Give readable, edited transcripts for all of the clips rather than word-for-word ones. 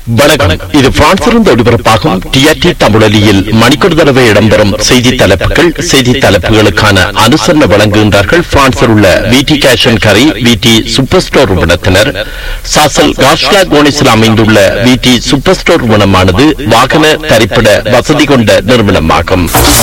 வணக்கம். இது பிரான்சிலிருந்து ஒளிபரப்பாகும் டிஆர்டி தமிழொலியில் மணிக்கூர் தடவை இடம்பெறும் செய்தி தலைப்புகள். செய்தி தலைப்புகளுக்கான அனுசரணை வழங்குகின்றார்கள் பிரான்சில் உள்ள விடி கேஷ் அண்ட் கரி விடி சூப்பர் ஸ்டோர் நிறுவனத்தினர். சாசல் காஸ்லா கோனிஸில் அமைந்துள்ள விடி சூப்பர் ஸ்டோர் நிறுவனமானது வாகன தரிப்பிட வசதி கொண்ட நிறுவனமாகும்.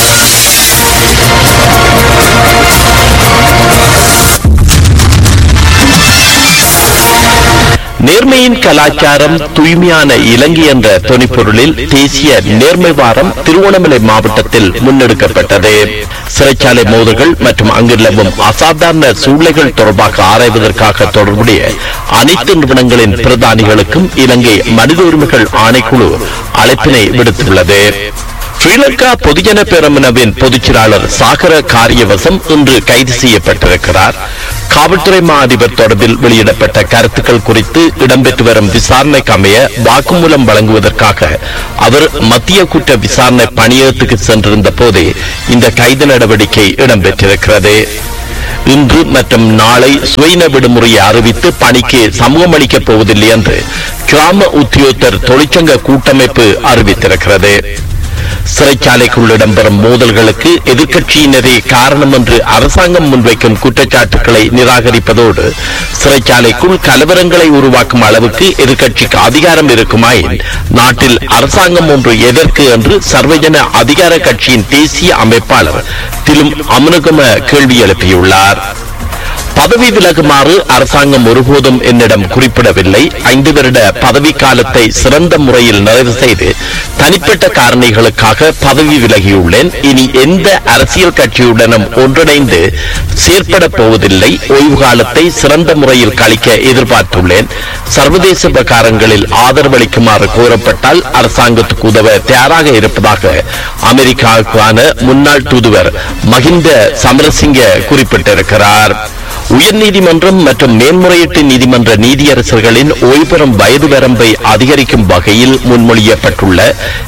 நேர்மையின் கலாச்சாரம் தூய்மையான இலங்கை என்ற தொனிப்பொருளில் தேசிய நேர்மை வாரம் திருவண்ணாமலை மாவட்டத்தில் முன்னெடுக்கப்பட்டது. சிறைச்சாலை மோதல்கள் மற்றும் அங்கு நிலவும் அசாதாரண சூழ்நிலைகள் தொடர்பாக ஆராய்வதற்காக தொடர்புடைய அனைத்து நிறுவனங்களின் பிரதானிகளுக்கும் இலங்கை மனித உரிமைகள் ஆணைக்குழு அழைப்பினை விடுத்துள்ளது. ஸ்ரீலங்கா பொதுஜன பெரமுனவின் பொதுச்செயலாளர் சாகர காரியவசம் இன்று கைது செய்யப்பட்டிருக்கிறார். காவல்துறை மா அதிபர் தொடர்பில் வெளியிடப்பட்ட கருத்துக்கள் குறித்து இடம்பெற்று வரும் விசாரணைக்கு அமைய வாக்குமூலம் வழங்குவதற்காக அவர் மத்திய குற்ற விசாரணை பணியகத்துக்கு சென்றிருந்த போதே இந்த கைது நடவடிக்கை இடம்பெற்றிருக்கிறது. இன்று மற்றும் நாளை சுவையின விடுமுறையை அறிவித்து பணிக்கு சமூகம் அளிக்கப் போவதில்லை என்று கிராம உத்தியோகத்தர் தொழிற்சங்க கூட்டமைப்பு அறிவித்திருக்கிறது. சிறைச்சாலைக்குள் இடம்பெறும் மோதல்களுக்கு எதிர்க்கட்சியினரே காரணம் என்று அரசாங்கம் முன்வைக்கும் குற்றச்சாட்டுகளை நிராகரிப்பதோடு சிறைச்சாலைக்குள் கலவரங்களை உருவாக்கும் அளவுக்கு எதிர்க்கட்சிக்கு அதிகாரம் இருக்குமாயின் நாட்டில் அரசாங்கம் ஒன்று எதற்கு என்று சர்வஜன அதிகார கட்சியின் தேசிய அமைப்பாளர் திலும் அமுனுகம கேள்வி எழுப்பியுள்ளார். பதவி விலகுமாறு அரசாங்கம் ஒருபோதும் என்னிடம் குறிப்பிடவில்லை. 5 வருட பதவி காலத்தை சிறந்த முறையில் நிறைவு செய்து தனிப்பட்ட காரணிகளுக்காக பதவி விலகியுள்ளேன். இனி எந்த அரசியல் கட்சியுடனும் ஒன்றிணைந்து செயற்பட போவதில்லை. ஓய்வு காலத்தை சிறந்த முறையில் கழிக்க எதிர்பார்த்துள்ளேன். சர்வதேச விவகாரங்களில் ஆதரவளிக்குமாறு கோரப்பட்டால் அரசாங்கத்துக்கு உதவ தயாராக இருப்பதாக அமெரிக்காவுக்கான முன்னாள் தூதுவர் மஹிந்த சமரசிங்க குறிப்பிட்டிருக்கிறார். உயர்நீதிமன்றம் மற்றும் மேன்முறையீட்டு நீதிமன்ற நீதியரசர்களின் ஓய்வு பெறும் வயது வரம்பை அதிகரிக்கும் வகையில் முன்மொழியப்பட்டுள்ள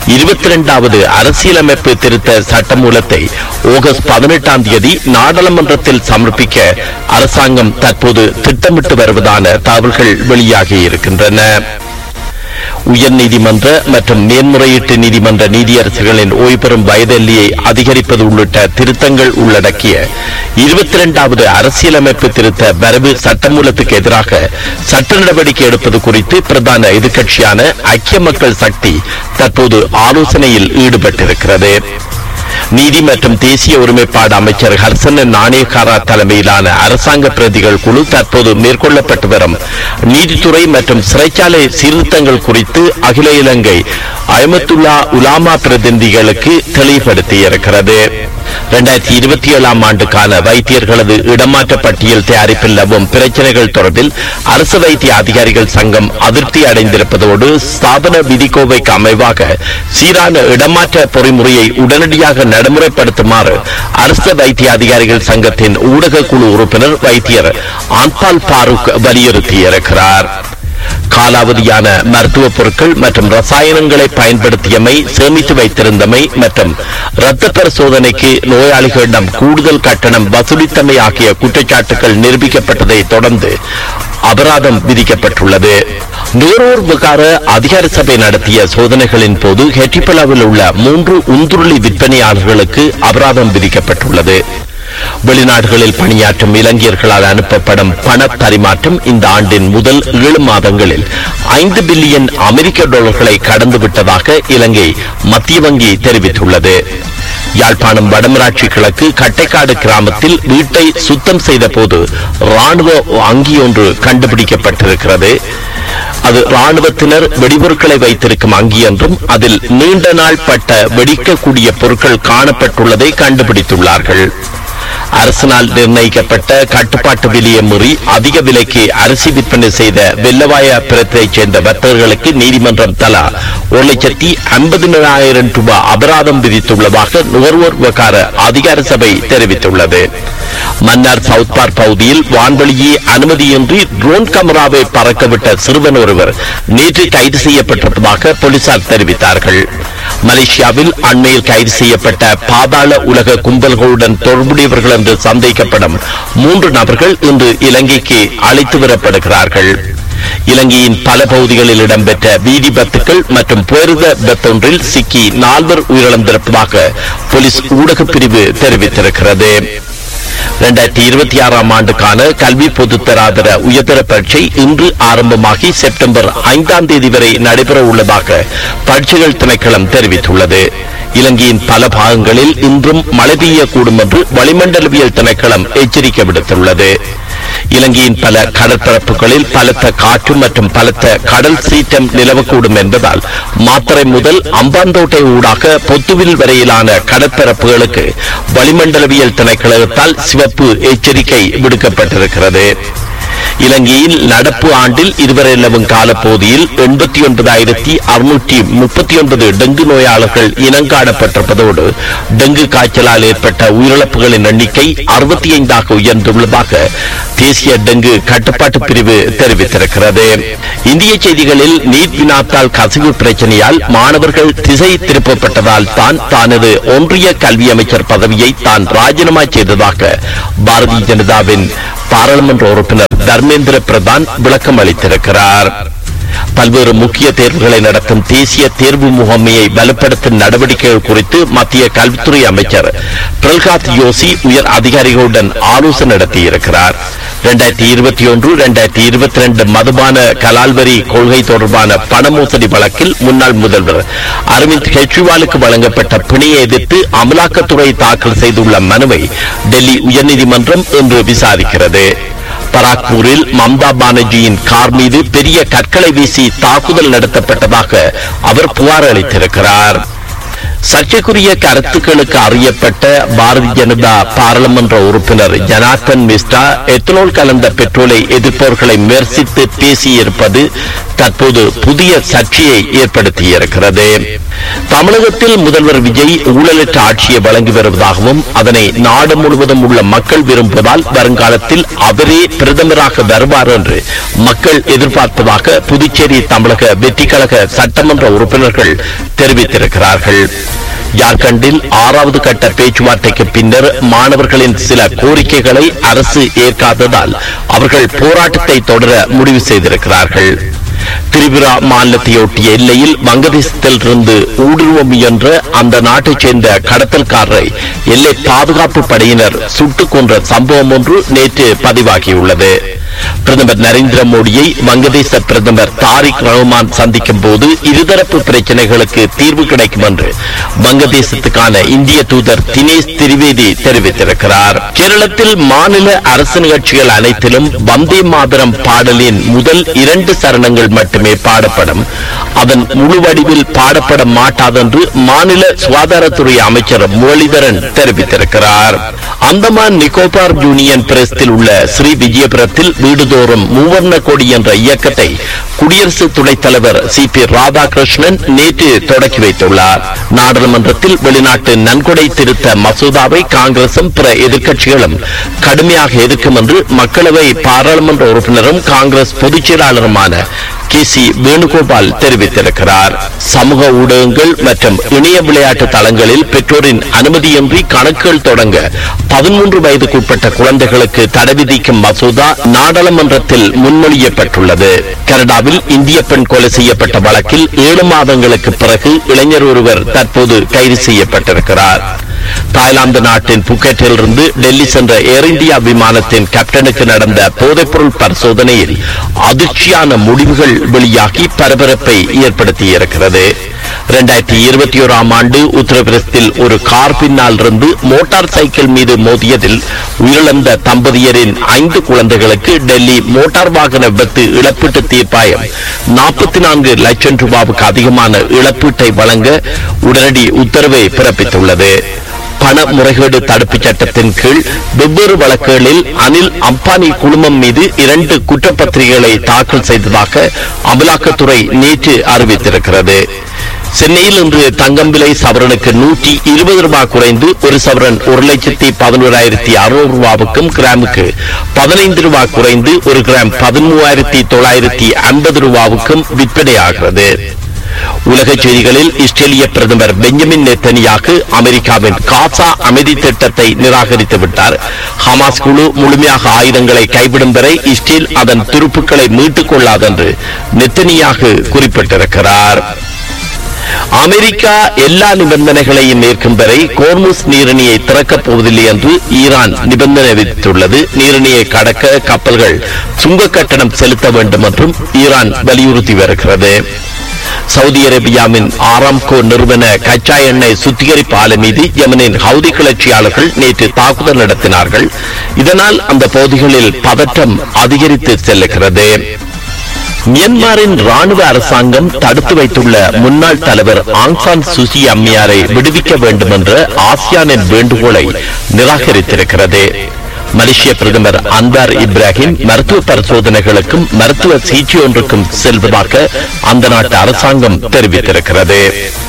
22வது அரசியலமைப்பு திருத்த சட்டமூலத்தை ஆகஸ்ட் 18ஆம் தேதி நாடாளுமன்றத்தில் சமர்ப்பிக்க அரசாங்கம் தற்போது திட்டமிட்டு வருவதான தகவல்கள் வெளியாகி இருக்கின்றன. உயர்நீதிமன்ற மற்றும் மேன்முறையீட்டு நீதிமன்ற நீதியரசர்களின் ஓய்வு பெறும் வயது எல்லையை அதிகரிப்பது உள்ளிட்ட திருத்தங்கள் உள்ளடக்கிய 22வது அரசியலமைப்பு திருத்த வரைவு சட்டமூலத்துக்கு எதிராக சட்ட நடவடிக்கை எடுப்பது குறித்து பிரதான எதிர்க்கட்சியான ஐக்கிய மக்கள் சக்தி தற்போது ஆலோசனையில் ஈடுபட்டிருக்கிறது. நீதி மற்றும் தேசிய ஒருமைப்பாடு அமைச்சர் ஹர்சன நாணயக்காரா தலைமையிலான அரசாங்க பிரதிகள் குழு தற்போது மேற்கொள்ளப்பட்டு வரும் நீதித்துறை மற்றும் சிறைச்சாலை சீர்திருத்தங்கள் குறித்து அகில இலங்கை அயமத்துல்லா உலாமா பிரதிநிதிகளுக்கு தெளிவுபடுத்தியிருக்கிறது. 2027ஆம் ஆண்டுக்கான வைத்தியர்களது இடமாற்ற பட்டியல் தயாரிப்பில் நிலவும் பிரச்சனைகள் தொடர்பில் அரசு வைத்திய அதிகாரிகள் சங்கம் அதிருப்தி அடைந்திருப்பதோடு ஸ்தாபன விதிக்கோவைக்கு அமைவாக சீரான இடமாற்ற பொறிமுறையை உடனடியாக நடைமுறைப்படுத்துமாறு அரசு வைத்திய அதிகாரிகள் சங்கத்தின் ஊடக குழு உறுப்பினர் வைத்தியர் ஆன்பால் பாரூக் வலியுறுத்தியிருக்கிறார். காலாவதியான மருத்துவ பொருட்கள் மற்றும் ரசாயனங்களை பயன்படுத்தியமை, சேமித்து வைத்திருந்தமை மற்றும் இரத்த பரிசோதனைக்கு நோயாளிகளிடம் கூடுதல் கட்டணம் வசூலித்தமை ஆகிய குற்றச்சாட்டுகள் நிரூபிக்கப்பட்டதை தொடர்ந்து அபராதம் விதிக்கப்பட்டுள்ளது. நுகர்வோர் விவகார அதிகார சபை நடத்திய சோதனைகளின் போது ஹெட்டிப்பலாவில் உள்ள 3 உந்துருளி விற்பனையாளர்களுக்கு அபராதம் விதிக்கப்பட்டுள்ளது. வெளிநாடுகளில் பணியாற்றும் இலங்கையர்களால் அனுப்பப்படும் பண பரிமாற்றம் இந்த ஆண்டின் முதல் 7 மாதங்களில் 5 பில்லியன் அமெரிக்க டாலர்களை கடந்துவிட்டதாக இலங்கை மத்திய வங்கி தெரிவித்துள்ளது. யாழ்ப்பாணம் வடமராட்சி கிழக்கு கட்டைக்காடு கிராமத்தில் வீட்டை சுத்தம் செய்த போது ராணுவ அங்கி ஒன்று கண்டுபிடிக்கப்பட்டிருக்கிறது. அது ராணுவத்தினர் வெடிபொருட்களை வைத்திருக்கும் அங்கி என்றும் அதில் நீண்ட நாள் பட்ட வெடிக்கக்கூடிய பொருட்கள் காணப்பட்டுள்ளதை கண்டுபிடித்துள்ளார்கள். அரசினால் நிர்ணயிக்கப்பட்ட கட்டுப்பாட்டு விலையை மீறி அதிக விலைக்கு அரிசி விற்பனை செய்த வெள்ளவாய பிரத்தைச் சேர்ந்த வர்த்தகர்களுக்கு நீதிமன்றம் தலா 1,50,000 ரூபாய் அபராதம் விதித்துள்ளதாக நுகர்வோர் விவகார அதிகார சபை தெரிவித்துள்ளது. மன்னார் சவுத் பார்க் பகுதியில் வான்வெளியே அனுமதியின்றி ட்ரோன் கேமராவை பறக்கவிட்ட சிறுவன் ஒருவர் நேற்று கைது செய்யப்பட்டிருப்பதாக போலீசார் தெரிவித்தார்கள். மலேசியாவில் அண்மையில் கைது செய்யப்பட்ட பாதாள உலக கும்பல்களுடன் தொடர்புடையவர்கள் என்று சந்தேகிக்கப்படும் 3 நபர்கள் இன்று இலங்கைக்கு அழைத்து வரப்படுகிறார்கள். இலங்கையின் பல பகுதிகளில் இடம்பெற்ற வீதி விபத்துக்கள் மற்றும் பேருத விபத்தொன்றில் சிக்கி 4 உயிரிழந்திருப்பதாக போலீஸ் ஊடகப் பிரிவு தெரிவித்திருக்கிறது. 2026 ஆண்டுக்கான கல்வி பொதுத்தராதர உயர்தர பரீட்சை இன்று ஆரம்பமாகி செப்டம்பர் 5ஆம் தேதி வரை நடைபெற உள்ளதாக பரீட்சைகள் திணைக்களம் தெரிவித்துள்ளது. இலங்கையின் பல பாகங்களில் இன்றும் மழை பெய்யக்கூடும் என்று வளிமண்டலவியல் திணைக்களம் எச்சரிக்கை விடுத்துள்ளது. இலங்கையின் பல கடற்பரப்புகளில் பலத்த காற்று மற்றும் பலத்த கடல் சீற்றம் நிலவக்கூடும் என்பதால் மாத்தறை முதல் அம்பாந்தோட்டை ஊடாக பொத்துவில் வரையிலான கடற்பரப்புகளுக்கு வளிமண்டலவியல் திணைக்களத்தால் சிவப்பு எச்சரிக்கை விடுக்கப்பட்டிருக்கிறது. இலங்கையில் நடப்பு ஆண்டில் இதுவரை நிலவும் காலப்பகுதியில் 89,639 டெங்கு நோயாளர்கள் இனங்காணப்பட்டிருப்பதோடு டெங்கு காய்ச்சலால் ஏற்பட்ட உயிரிழப்புகளின் எண்ணிக்கை 65ஆக உயர்ந்துள்ளதாக தேசிய டெங்கு கட்டுப்பாட்டு பிரிவு தெரிவித்திருக்கிறது. இந்திய செய்திகளில் நீட் வினாத்தால் கசிவு பிரச்சனையால் மாணவர்கள் திசை திருப்பப்பட்டதால் தான் தனது ஒன்றிய கல்வி அமைச்சர் பதவியை தான் ராஜினாமா செய்ததாக பாரதிய ஜனதாவின் பாராளுமன்ற உறுப்பினர் தர்மேந்திர பிரதான் விளக்கம் அளித்திருக்கிறார். பல்வேறு முக்கிய தேர்வுகளை நடத்தும் தேசிய தேர்வு முகமையை பலப்படுத்தும் நடவடிக்கைகள் குறித்து மத்திய கல்வித்துறை அமைச்சர் பிரல்காத் ஜோஷி உயர் அதிகாரிகளுடன் ஆலோசனை நடத்தியிருக்கிறார். 2021-2022 மதுபான கலால்வரி கொள்கை தொடர்பான பண மோசடி வழக்கில் முன்னாள் முதல்வர் அரவிந்த் கெஜ்ரிவாலுக்கு வழங்கப்பட்ட பிணையை எதிர்த்து அமலாக்கத்துறை தாக்கல் செய்துள்ள மனுவை டெல்லி உயர்நீதிமன்றம் இன்று விசாரிக்கிறது. பராக்பூரில் மம்தா பானர்ஜியின் கார் மீது பெரிய கற்களை வீசி தாக்குதல் நடத்தப்பட்டதாக அவர் புகார் அளித்திருக்கிறார். சர்ச்சைக்குரிய கருத்துக்களுக்கு அறியப்பட்ட பாரதிய ஜனதா பாராளுமன்ற உறுப்பினர் ஜனார்தன் மிஸ்ரா எத்தனால் கலந்த பெட்ரோலை எதிர்ப்பவர்களை விமர்சித்து பேசியிருப்பது தற்போது புதிய சர்ச்சையை ஏற்படுத்தியிருக்கிறது. தமிழகத்தில் முதல்வர் விஜய் ஊழலற்ற ஆட்சியை வழங்கி வருவதாகவும் அதனை நாடு முழுவதும் உள்ள மக்கள் விரும்புவதால் வருங்காலத்தில் அவரே பிரதமராக வருவார் என்று மக்கள் எதிர்பார்ப்பதாக புதுச்சேரி தமிழக வெற்றி கழக சட்டமன்ற உறுப்பினர்கள் தெரிவித்திருக்கிறார்கள். ஜார்க்கண்டில் 6வது கட்ட பேச்சுவார்த்தைக்கு பின்னர் மாணவர்களின் சில கோரிக்கைகளை அரசு ஏற்காததால் அவர்கள் போராட்டத்தை தொடர முடிவு செய்திருக்கிறார்கள். திரிபுரா மாநிலத்தையொட்டிய எல்லையில் வங்கதேசத்தில் இருந்து ஊடுருவ முயன்ற அந்த நாட்டைச் சேர்ந்த கடத்தல்காரரை எல்லை பாதுகாப்பு படையினர் சுட்டுக் கொன்ற சம்பவம் ஒன்று நேற்று பதிவாகியுள்ளது. பிரதமர் நரேந்திர மோடியை வங்கதேச பிரதமர் தாரிக் ரஹ்மான் சந்திக்கும் போது இருதரப்பு பிரச்சனைகளுக்கு தீர்வு கிடைக்கும் என்று வங்கதேசத்துக்கான இந்திய தூதர் தினேஷ் திரிவேதி தெரிவித்திருக்கிறார். கேரளத்தில் மாநில அரசு நிகழ்ச்சிகள் அனைத்திலும் வந்தே மாதரம் பாடலின் முதல் 2 சரணங்கள் மட்டுமே பாடப்படும். அதன் முழு வடிவில் பாடப்பட மாட்டாதென்று மாநில சுகாதாரத்துறை அமைச்சர் முரளிதரன் தெரிவித்திருக்கிறார். அந்தமான் நிக்கோபார் யூனியன் பிரதேசத்தில் உள்ள ஸ்ரீ விஜயபுரத்தில் வீடுதோறும் மூவர்ண கொடி என்ற இயக்கத்தை குடியரசு துணைத் தலைவர் CP ராதாகிருஷ்ணன் நேற்று தொடக்கி வைத்துள்ளார். நாடாளுமன்றத்தில் வெளிநாட்டு நன்கொடை திருத்த மசோதாவை காங்கிரசும் பிற எதிர்க்கட்சிகளும் கடுமையாக எதிர்க்கும் என்று மக்களவை பாராளுமன்ற உறுப்பினரும் காங்கிரஸ் பொதுச் செயலாளருமான KC வேணுகோபால் தெரிவித்திருக்கிறார். சமூக ஊடகங்கள் மற்றும் இணைய விளையாட்டு தளங்களில் பெற்றோரின் அனுமதியின்றி கணக்குகள் தொடங்க 13 வயதுக்குட்பட்ட குழந்தைகளுக்கு தடை விதிக்கும் மசோதா நாடாளுமன்றத்தில் முன்மொழியப்பட்டுள்ளது. கனடாவில் இந்திய பெண் கொலை செய்யப்பட்ட வழக்கில் 7 மாதங்களுக்கு பிறகு இளைஞர் ஒருவர் தற்போது கைது செய்யப்பட்டிருக்கிறார். தாய்லாந்து நாட்டின் புக்கெட்டில் இருந்து டெல்லி சென்ற ஏர் இந்தியா விமானத்தின் கேப்டனுக்கு நடந்த போதைப்பொருள் பரிசோதனையில் அதிர்ச்சியான முடிவுகள் வெளியாகி பரபரப்பை ஏற்படுத்தியிருக்கிறது. 2021 ஆண்டு உத்தரப்பிரதேசத்தில் ஒரு கார் பின்னால் இருந்து மோட்டார் சைக்கிள் மீது மோதியதில் உயிரிழந்த தம்பதியரின் 5 குழந்தைகளுக்கு டெல்லி மோட்டார் வாகன விபத்து இழப்பீட்டு தீர்ப்பாயம் 44 லட்சம் ரூபாவுக்கு அதிகமான இழப்பீட்டை வழங்க உடனடி உத்தரவை பிறப்பித்துள்ளது. பண முறைகேடு தடுப்பு சட்டத்தின் கீழ் வெவ்வேறு வழக்குகளில் அனில் அம்பானி குழுமம் மீது 2 குற்றப்பத்திரிகைகளை தாக்கல் செய்ததாக அமலாக்கத்துறை நேற்று அறிவித்திருக்கிறது. சென்னையில் இன்று தங்கம் விலை சவரனுக்கு 120 ரூபாய் குறைந்து ஒரு சவரன் 1,11,600 ரூபாவுக்கும், கிராமுக்கு 15 ரூபாய் குறைந்து ஒரு கிராம் 13,950 ரூபாவுக்கும் விற்பனையாகிறது. உலக செய்திகளில் இஸ்ரேலிய பிரதமர் பெஞ்சமின் நெத்தனியாகு அமெரிக்காவின் காசா அமைதி திட்டத்தை நிராகரித்து விட்டார். ஹமாஸ் குழு முழுமையாக ஆயுதங்களை கைவிடும் வரை இஸ்ரேல் அதன் துருப்புக்களை மீட்டுக் கொள்ளாதென்று நெத்தனியாகு குறிப்பிட்டிருக்கிறார். அமெரிக்கா எல்லா நிபந்தனைகளையும் ஏற்கும் வரை கோர்முஸ் நீரிணையை திறக்கப் போவதில்லை என்று ஈரான் நிபந்தனை விதித்துள்ளது. நீரிணையை கடக்க கப்பல்கள் சுங்க கட்டணம் செலுத்த வேண்டும் என்றும் ஈரான் வலியுறுத்தி வருகிறது. சவுதி அரேபியாவின் ஆராம்கோ நிறுவன கச்சா எண்ணெய் சுத்திகரிப்பு ஆலை மீது யமனின் ஹவுதி கிளர்ச்சியாளர்கள் நேற்று தாக்குதல் நடத்தினார்கள். இதனால் அந்த பகுதிகளில் பதற்றம் அதிகரித்து செல்லுகிறது. மியான்மரின் ராணுவ அரசாங்கம் தடுத்து வைத்துள்ள முன்னாள் தலைவர் ஆங் சான் சூசி அம்மையாரை விடுவிக்க வேண்டும் என்ற ஆசியானின் வேண்டுகோளை நிராகரித்திருக்கிறது. மலேசிய பிரதமர் அன்வார் இப்ராஹிம் மருத்துவ பரிசோதனைகளுக்கும் மருத்துவ சிகிச்சை ஒன்றுக்கும் செல்வதாக அந்த நாட்டு அரசாங்கம் தெரிவித்திருக்கிறது.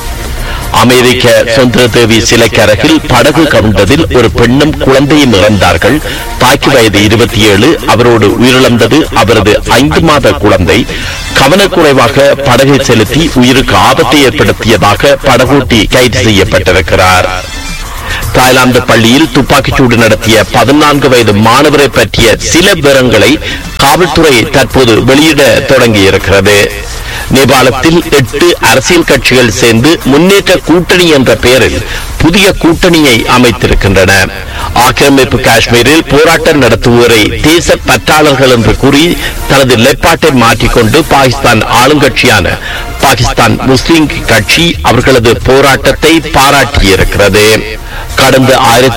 அமெரிக்க சுதந்திர தேவி சிலைக்கு அருகில் படகு கவிழ்ந்ததில் ஒரு பெண்ணும் குழந்தையும் இறந்தார்கள். தாய்க்கு வயது 27. அவரோடு உயிரிழந்தது அவரது 5 மாத குழந்தை. கவனக்குறைவாக படகை செலுத்தி உயிருக்கு ஆபத்தை ஏற்படுத்தியதாக படகோட்டி கைது செய்யப்பட்டிருக்கிறார். தாய்லாந்து பள்ளியில் துப்பாக்கிச்சூடு நடத்திய 14 வயது மாணவரை பற்றிய சில விவரங்களை காவல்துறை தற்போது வெளியிட தொடங்கியிருக்கிறது. நேபாளத்தில் 8 அரசியல் கட்சிகள் சேர்ந்து முன்னேற்ற கூட்டணி என்ற பெயரில் புதிய கூட்டணியை அமைத்திருக்கின்றன. ஆக்கிரமிப்பு காஷ்மீரில் போராட்டம் நடத்துவோரை தேச பற்றாளர்கள் என்று கூறி தனது நிலைப்பாட்டை மாற்றிக்கொண்டு பாகிஸ்தான் ஆளுங்கட்சியான பாகிஸ்தான் முஸ்லிம் கட்சி அவர்களது போராட்டத்தை பாராட்டியிருக்கிறது. கடந்த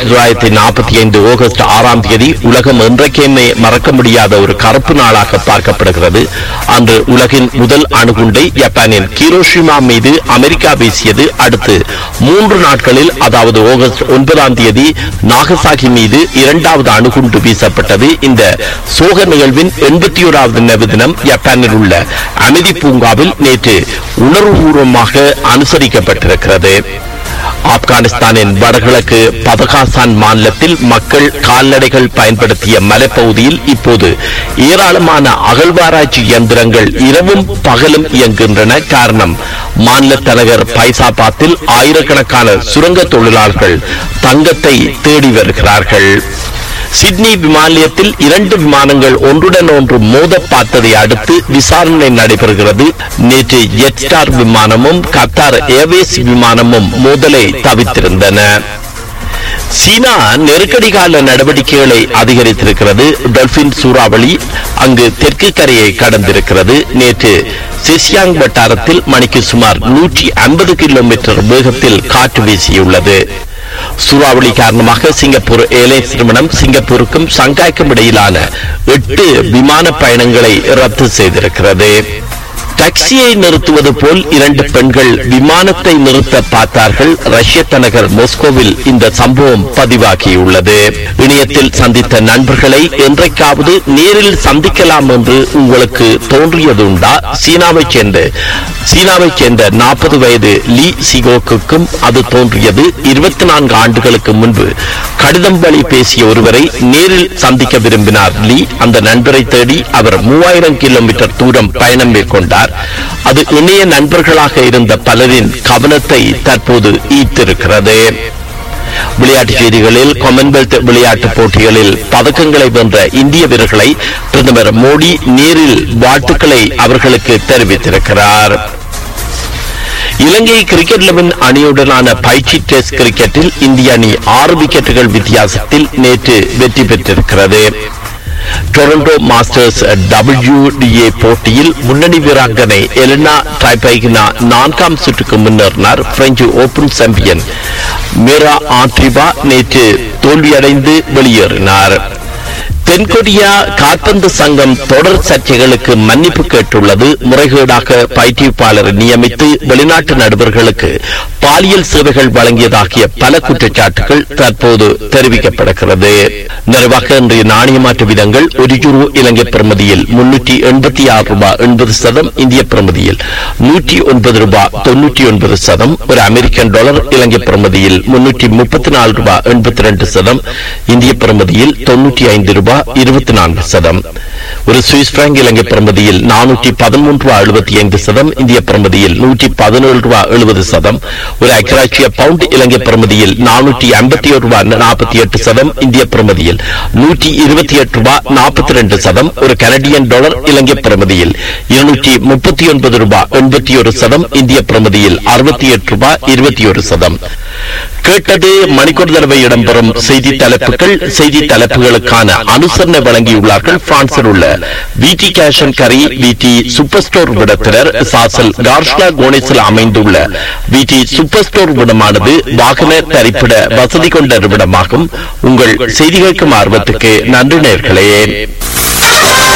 1945 ஆகஸ்ட் 6ஆம் தேதி உலகம் என்றைக்குமே மறக்க முடியாத ஒரு கருப்பு நாளாக பார்க்கப்படுகிறது. அன்று உலகின் முதல் அணுகுண்டை ஜப்பானின் ஹிரோஷிமா மீது அமெரிக்கா வீசியது. அடுத்து 3 நாட்களில், அதாவது ஆகஸ்ட் 9ஆம் தேதி நாகசாகி மீது 2வது அணுகுண்டு வீசப்பட்டது. இந்த சோக நிகழ்வின் 81வது நினைவு தினம் ஜப்பானில் உள்ள அமைதி பூங்காவில் நேற்று உணர்வுபூர்வமாக அனுசரிக்கப்பட்டிருக்கிறது. ஆப்கானிஸ்தானின் வடகிழக்கு பதகாசான் மாநிலத்தில் மக்கள் கால்நடைகள் பயன்படுத்திய மலைப்பகுதியில் இப்போது ஏராளமான அகழ்வாராய்ச்சி இயந்திரங்கள் இரவும் பகலும் இயங்குகின்றன. காரணம், மாநில தலைவர் பைசாபாத்தில் ஆயிரக்கணக்கான சுரங்க தொழிலாளர்கள் தங்கத்தை தேடி வருகிறார்கள். சிட்னி விமான நிலையத்தில் 2 விமானங்கள் ஒன்றுடன் ஒன்று மோத பார்த்ததை அடுத்து விசாரணை நடைபெறுகிறது. நேற்று ஜெட்ஸ்டார் விமானமும் கத்தார் ஏர்வேஸ் விமானமும் மோதலை தவிர்த்திருந்தன. சீனா நெருக்கடி கால நடவடிக்கைகளை அதிகரித்திருக்கிறது. டொல்பின் சூறாவளி அங்கு தெற்கு கரையை கடந்திருக்கிறது. நேற்று செசியாங் வட்டாரத்தில் மணிக்கு சுமார் 150 கிலோமீட்டர் வேகத்தில் காற்று வீசியுள்ளது. சூறாவளி காரணமாக சிங்கப்பூர் ஏர்லைன்ஸ் நிறுவனம் சிங்கப்பூருக்கும் ஷங்காய்க்கும் இடையிலான 8 விமான பயணங்களை ரத்து செய்திருக்கிறது. டாக்ஸியை நிறுத்துவது போல் 2 பெண்கள் விமானத்தை நிறுத்த பார்த்தார்கள். ரஷ்ய தலைநகர் மாஸ்கோவில் இந்த சம்பவம் பதிவாகியுள்ளது. இணையத்தில் சந்தித்த நண்பர்களை என்றைக்காவது நேரில் சந்திக்கலாம் என்று உங்களுக்கு தோன்றியதுண்டா? சீனாவைச் சேர்ந்த 40 வயது லீ சிகோக்கும் அது தோன்றியது. 24 ஆண்டுகளுக்கு முன்பு கடிதம் வழி பேசிய ஒருவரை நேரில் சந்திக்க விரும்பினார் லீ. அந்த நண்பரை தேடி அவர் 3000 கிலோமீட்டர் தூரம் பயணம் மேற்கொண்டார். அது இணைய நண்பர்களாக இருந்த பலரின் கவனத்தை தற்போது ஈர்த்திருக்கிறது. விளையாட்டுச் செய்திகளில் காமன்வெல்த் விளையாட்டுப் போட்டிகளில் பதக்கங்களை வென்ற இந்திய வீரர்களை பிரதமர் மோடி நேரில் வாழ்த்துக்களை அவர்களுக்கு தெரிவித்திருக்கிறார். இலங்கை கிரிக்கெட் 11 அணியுடனான பயிற்சி டெஸ்ட் கிரிக்கெட்டில் இந்திய அணி 6 விக்கெட்டுகள் வித்தியாசத்தில் நேற்று வெற்றி பெற்றிருக்கிறது. டொரண்டோ மாஸ்டர்ஸ் WTA போட்டியில் முன்னணி வீராங்கனை எலினா ட்ரைபைகினா 4ஆம் சுற்றுக்கு முன்னேறினார். பிரெஞ்சு ஓபன் சாம்பியன் மீரா ஆண்ட்ரிவா நேற்று தோல்வியடைந்து வெளியேறினார். தென்கொரியா காற்பந்து சங்கம் தொடர் சர்ச்சைகளுக்கு மன்னிப்பு கேட்டுள்ளது. முறைகேடாக பயிற்றுவிப்பாளரை நியமித்து வெளிநாட்டு நடுவர்களுக்கு பாலியல் சேவைகள் வழங்கியதாகிய பல குற்றச்சாட்டுகள் தற்போது தெரிவிக்கப்படுகிறது. நிறைவாக இன்றைய நாணய மாற்று விதங்கள்: ஒரு யூரோ இலங்கை பிரமதியில் 386 ரூபாய் 80 சதம், இந்திய பிரமதியில் 109 ரூபாய் 99 சதம். ஒரு அமெரிக்கன் டாலர் இலங்கை பிரமதியில் 334 ரூபாய் 82 சதம், இந்திய பிரமதியில் 95 ரூபாய் 24 சதம். ஒரு சுவிஸ் பிராங்க் இலங்கை பிரமதியில் 413 ரூபாய் 75 சதம், இந்திய பிரமதியில் 117 ரூபாய் 70 சதம். ஒரு ஐக்கிய பவுண்ட் இலங்கை பிரமதியில் 451 ரூபாய் 48 சதம், இந்திய பிரமதியில் 128 ரூபாய் 42 சதம். ஒரு கனடியன் டாலர் இலங்கை பிரமதியில் 239 ரூபாய் 81 சதம், இந்திய பிரமதியில் 68 ரூபாய் 21 சதம். கேட்டது மணிக்கொரு தடவை இடம்பெறும் செய்தி தலைப்புகள். செய்தி தலைப்புகளுக்கான அனுசரணை வழங்கியுள்ளார்கள் பிரான்சில் உள்ள விடி கேஷ் அண்ட் கரி விடி சூப்பர் ஸ்டோர் விடத்தினர். சாசல் கார்ஷ்லா கோனேஸில் அமைந்துள்ள விடி சூப்பர் ஸ்டோர் விடமானது வாகன தரிப்பிட வசதி கொண்ட நிறுவனமாகும். உங்கள் செய்தி கேட்கும் ஆர்வத்துக்கு நன்றி நேயர்களே.